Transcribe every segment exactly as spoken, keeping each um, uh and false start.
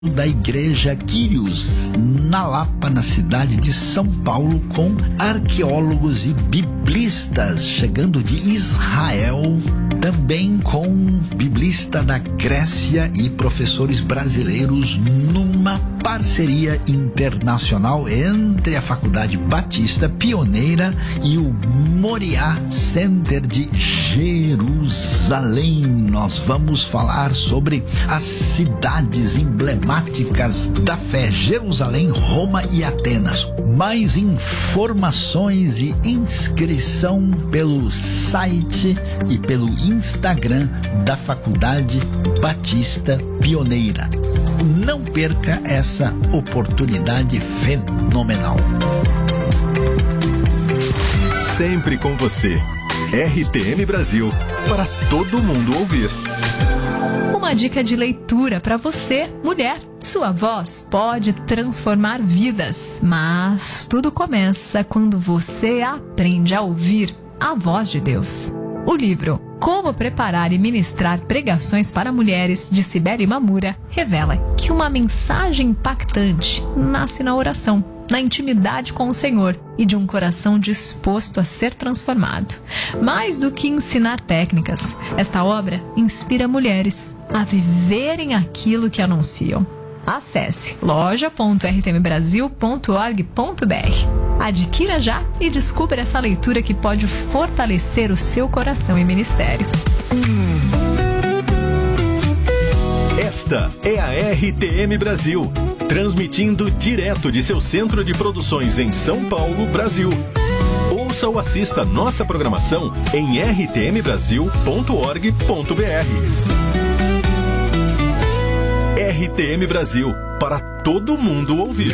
da Igreja Quírios, na Lapa, na cidade de São Paulo, com arqueólogos e biblistas chegando de Israel, também com biblista da Grécia e professores brasileiros, numa parceria internacional entre a Faculdade Batista Pioneira e o Moriá Center de Jerusalém. Nós vamos falar sobre as cidades emblemáticas da fé: Jerusalém, Roma e Atenas. Mais informações e inscrição pelo site e pelo Instagram da Faculdade Batista Pioneira. Não perca essa oportunidade fenomenal. Sempre com você. R T M Brasil, para todo mundo ouvir. Uma dica de leitura para você, mulher. Sua voz pode transformar vidas, mas tudo começa quando você aprende a ouvir a voz de Deus. O livro Como Preparar e Ministrar Pregações para Mulheres, de Cibele Mamura, revela que uma mensagem impactante nasce na oração, na intimidade com o Senhor e de um coração disposto a ser transformado. Mais do que ensinar técnicas, esta obra inspira mulheres a viverem aquilo que anunciam. Acesse loja ponto r t m brasil ponto org ponto b r. Adquira já e descubra essa leitura que pode fortalecer o seu coração e ministério. Esta é a R T M Brasil, transmitindo direto de seu centro de produções em São Paulo, Brasil. Ouça ou assista nossa programação em r t m brasil ponto org ponto b r. R T M Brasil, para todo mundo ouvir.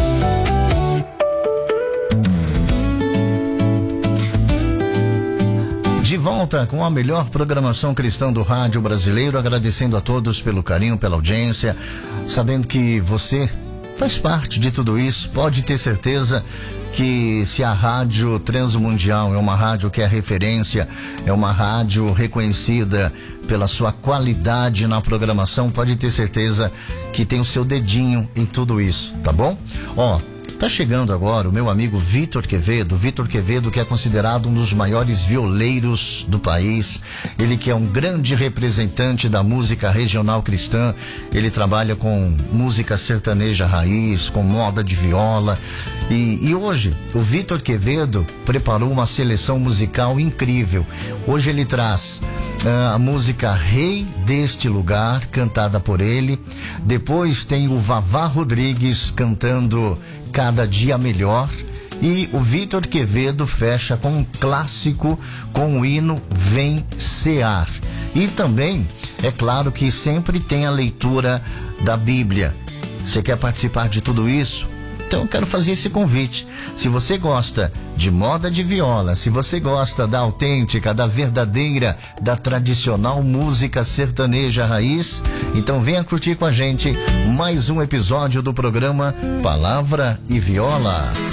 De volta com a melhor programação cristã do rádio brasileiro, agradecendo a todos pelo carinho, pela audiência, sabendo que você faz parte de tudo isso. Pode ter certeza que se a Rádio Transmundial é uma rádio que é referência, é uma rádio reconhecida pela sua qualidade na programação, pode ter certeza que tem o seu dedinho em tudo isso, tá bom? Ó, tá chegando agora o meu amigo Vitor Quevedo. Vitor Quevedo, que é considerado um dos maiores violeiros do país. Ele que é um grande representante da música regional cristã. Ele trabalha com música sertaneja raiz, com moda de viola. E, e hoje o Vitor Quevedo preparou uma seleção musical incrível. Hoje ele traz uh, a música Rei deste Lugar, cantada por ele. Depois tem o Vavá Rodrigues cantando Cada Dia Melhor. E o Vitor Quevedo fecha com um clássico, com o hino Vem Cear. E também, é claro que sempre tem a leitura da Bíblia. Você quer participar de tudo isso? Então eu quero fazer esse convite. Se você gosta de moda de viola, se você gosta da autêntica, da verdadeira, da tradicional música sertaneja raiz, então venha curtir com a gente mais um episódio do programa Palavra e Viola.